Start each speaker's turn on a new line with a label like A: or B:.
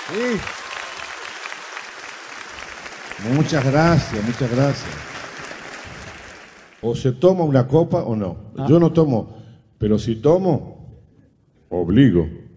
A: Sí. Muchas gracias, muchas gracias. O se toma una copa o no. Yo no tomo, pero si tomo, obligo.